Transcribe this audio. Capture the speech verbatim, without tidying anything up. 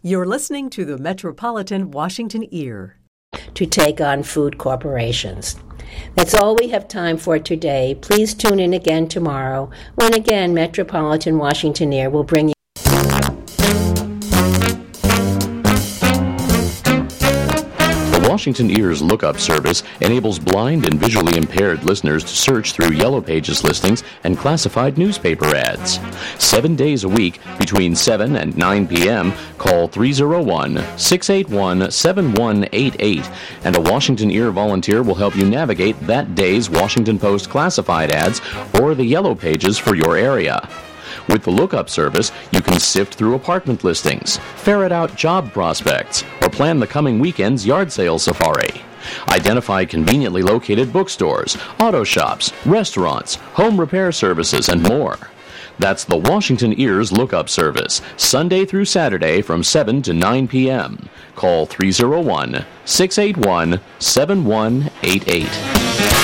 You're listening to the Metropolitan Washington Ear. To take on food corporations. That's all we have time for today. Please tune in again tomorrow when again Metropolitan Washington Ear will bring you Washington Ear's Lookup Service enables blind and visually impaired listeners to search through Yellow Pages listings and classified newspaper ads. Seven days a week, between seven and nine p.m., call three oh one, six eight one, seven one eight eight, and a Washington Ear volunteer will help you navigate that day's Washington Post classified ads or the Yellow Pages for your area. With the Lookup Service, you can sift through apartment listings, ferret out job prospects, or plan the coming weekend's yard sale safari. Identify conveniently located bookstores, auto shops, restaurants, home repair services, and more. That's the Washington Ear's Lookup Service, Sunday through Saturday from seven to nine p.m. Call three oh one, six eight one, seven one eight eight.